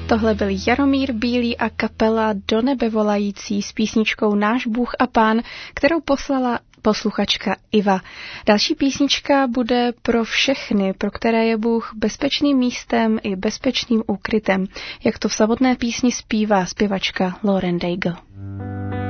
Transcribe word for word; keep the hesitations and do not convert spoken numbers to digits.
Tohle byl Jaromír Bílý a kapela Do nebe volající s písničkou Náš Bůh a Pán, kterou poslala posluchačka Iva. Další písnička bude pro všechny, pro které je Bůh bezpečným místem i bezpečným úkrytem, jak to v samotné písni zpívá zpěvačka Lauren Daigle.